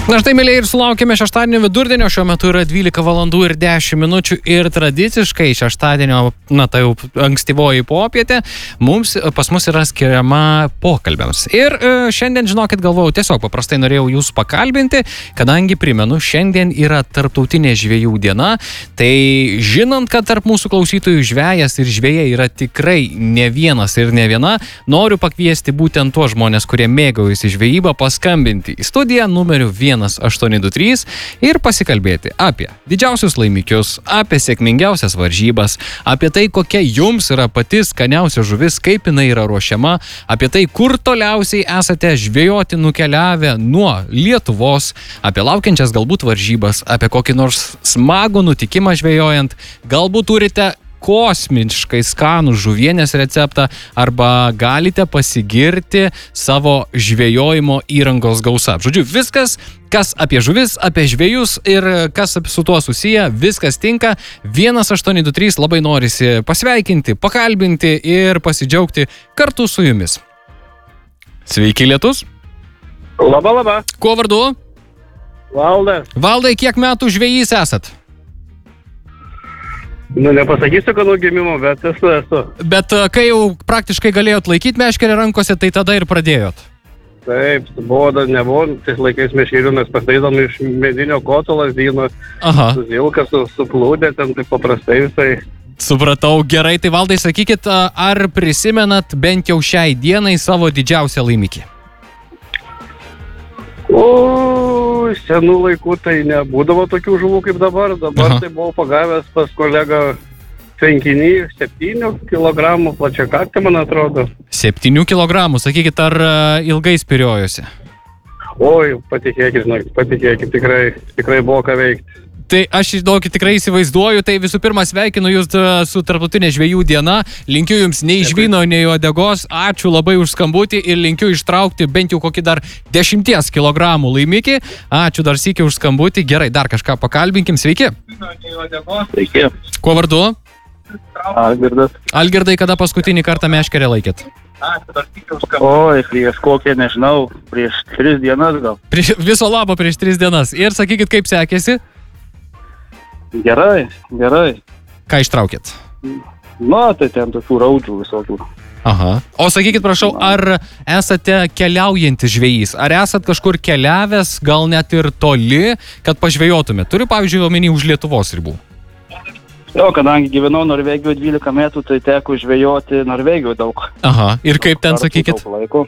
Na štai, mėlyje, ir sulaukėme šeštadienio vidurdienio, šiuo metu yra 12 valandų ir 10 minučių ir tradiciškai šeštadienio, tai jau ankstyvoji popietė, pas mus yra skiriama pokalbiams. Ir šiandien, žinokit, galvojau, tiesiog paprastai norėjau jūs pakalbinti, kadangi primenu, šiandien yra tarptautinė žvejų diena, tai žinant, kad tarp mūsų klausytojų žvejas ir žvejai yra tikrai ne vienas ir ne viena, noriu pakviesti būtent tuos žmonės, kurie mėgaujasi žvejybą, paskambinti į studiją numeriu 1823 ir pasikalbėti apie didžiausius laimikius, apie sėkmingiausias varžybas, apie tai, kokia jums yra pati skaniausia žuvis, kaip jinai yra ruošiama, apie tai, kur toliausiai esate žvejoti nukeliavę nuo Lietuvos, apie laukiančias galbūt varžybas, apie kokį nors smagų nutikimą žvejojant, galbūt turite kosmiškai skanų žuvienės receptą arba galite pasigirti savo žvejojimo įrangos gausa. Žodžiu, viskas, kas apie žuvis, apie žvejus ir kas su tuo susiję, viskas tinka. 1823 labai norisi pasveikinti, pakalbinti ir pasidžiaugti kartu su jumis. Sveiki, lietus. Labą. Kuo vardu? Valdas. Valdai, kiek metų žvejys esat? Nepasakysiu, kad nuo gimimo, bet esu. Bet kai jau praktiškai galėjot laikyti meškerę rankose, tai tada ir pradėjot? Taip, buvo, dar nebuvo, tais laikais meškerių mes pasidaidom iš medinio koto lazdyno, su zilka, su plūdė, ten taip paprastai visai. Supratau, gerai, tai Valdai, sakykit, ar prisimenat bent jau šiai dienai savo didžiausią laimikį? Senų laikų tai nebūdavo tokių žuvų kaip dabar. Dabar tai buvau pagavęs pas kolegą 7 kilogramų plačiakaktį, man atrodo. 7 kilogramų, sakykit, ar ilgai spiriojosi? Oi, patikėkit, tikrai buvo ką veikti. Tai aš, žinokit, tikrai įsivaizduoju, tai visų pirma sveikinu jūs su tarptautinė žvejų diena, linkiu jums nei žvyno, nei uodegos, ačiū labai už skambutį ir linkiu ištraukti bent jau kokį dar 10 kilogramų laimikį, ačiū dar sykį už skambutį, gerai, dar kažką pakalbinkim, sveiki. Sveiki. Kuo vardu? Algirdas. Algirdai, kada paskutinį kartą meškerę laikėt? Oi, prieš kokią, nežinau, prieš 3 dienas gal. Viso labo prieš 3 dienas. Ir sakykit, kaip sekėsi? Gerai. Ką ištraukėt? Tai ten tokių raudžių visokių. Aha. O sakykit, prašau, ar esate keliaujantis žvejys? Ar esat kažkur keliavęs, gal net ir toli, kad pažvejotumėt? Turiu, pavyzdžiui, omeny už Lietuvos ribų. Jo, kadangi gyvenau Norvegijoje 12 metų, tai teko žvejoti Norvegijoje daug. Aha. Ir kaip ten, sakykit?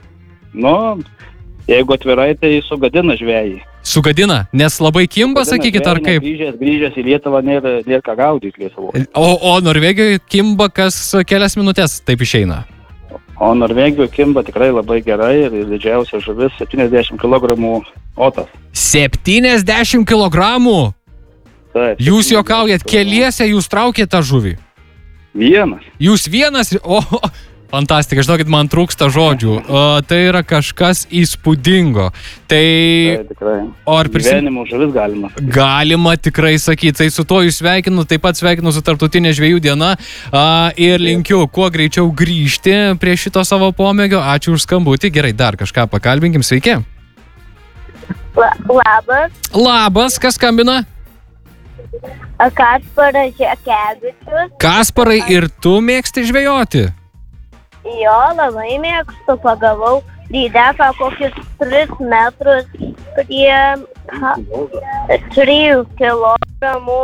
Jeigu atvirai, tai sugadina žvejai. Sugadina? Nes labai kimba, sakykit, ar kaip? Grįžęs į Lietuvą nėra ką gaudyti Lietuvoje. O Norvegijoje kimba kas kelias minutės, taip išeina? O Norvegijoje kimba tikrai labai gerai ir didžiausia žuvis 70 kg otas. 70 kg? Taip. Jūs juokaujat, keliese jūs traukėte tą žuvį? Vienas. Jūs vienas? Fantastika, žinokit, man trūksta žodžių. Tai yra kažkas įspūdingo. Tai tikrai. Gyvenimo žuvis galima. Galima tikrai sakyti. Tai su to jūs sveikinu, taip pat sveikinu su tarptautinė žvejų diena. Ir linkiu kuo greičiau grįžti prie šito savo pomėgio. Ačiū už skambutį. Gerai, dar kažką pakalbinkim. Sveiki. Labas. Labas, kas skambina? Kasparas Žekevičius. Kasparai, ir tu mėgsti žvejoti? Jo, labai mėgstu, pagavau lydeką kokius 3 metrus prie 3 kilogramų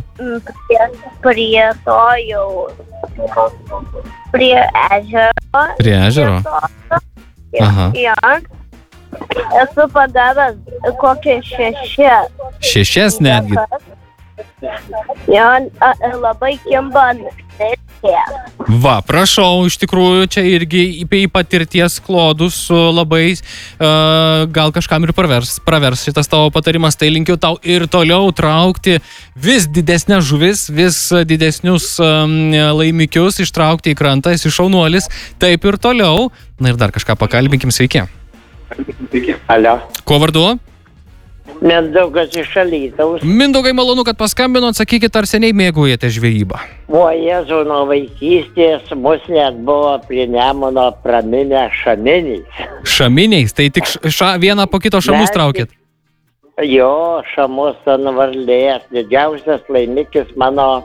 prie to jau, prie ežero. Prie ežero? Aha. Jo, esu pagavęs kokius 6. 6 netgi? Jo, labai kimba. Va, prašau, iš tikrųjų, čia irgi į patirties klodus labai, gal kažkam ir pravers šitas tavo patarimas, tai linkiu tau ir toliau traukti vis didesnės žuvis, vis didesnius laimikius, ištraukti į krantą, esi šaunuolis, taip ir toliau. Na ir dar kažką pakalbinkim, sveiki. Alio. Kuo vardu? Mindaugas iš Alytaus. Mindaugai, malonu, kad paskambinot, sakykit, ar seniai mėgaujate žvejybą? O Jėzau, nuo vaikystės mus net buvo prie Nemuno praminę šaminiais. Šaminiais? Tai tik vieną po kito šamus traukėt? Jo, šamus ant varlės. Didžiausias laimikis mano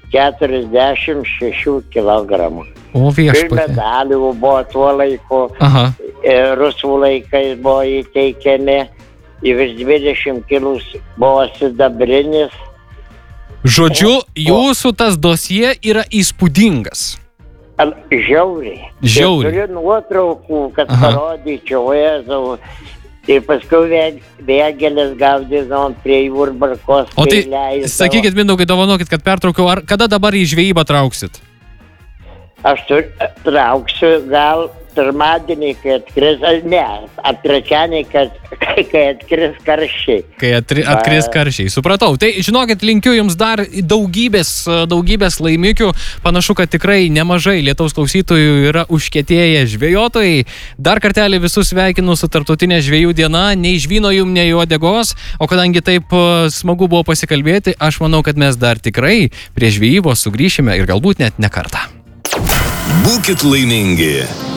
46 kilogramų. O Ir viešpatie. medalių buvo tuo laiku. Aha. Rusų laikais buvo įteikiami. Į virš 20 kilus buvo sidabrinis. Žodžiu, jūsų tas dosie yra įspūdingas. Žiauriai. Žiauriai. Ir turiu nuotraukų, kad parodyčiau, Jėzau. Ir paskui vėgelės gaudydavom prie Jurbarkos. O tai, sakykit, Mindaugai, dovanokit, kad pertraukiau, ar kada dabar į žvejybą trauksit? Aš trauksiu gal pirmadienį, kai atkris, ar trečiadienį, kai atkris karščiai. Kai atkris karščiai, supratau. Tai, žinokit, linkiu jums dar daugybės laimikių. Panašu, kad tikrai nemažai lietaus klausytojų yra užkietėję žvejotojai. Dar kartelį visus sveikinu su Tarptautinė žvejų diena. Nei žvyno jum, nei uodegos. O kadangi taip smagu buvo pasikalbėti, aš manau, kad mes dar tikrai prie žvejybos sugrįšime ir galbūt net ne kartą. Būkit laimingi.